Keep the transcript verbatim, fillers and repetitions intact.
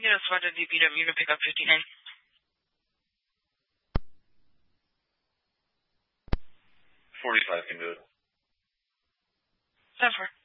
get a SWAT to D P W to pick up fifty-nine. forty-five can do it. ten four.